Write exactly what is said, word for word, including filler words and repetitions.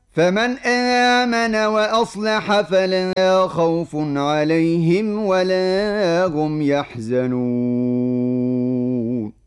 فمن آمن وأصلح فلا خوف عليهم ولا هم يحزنون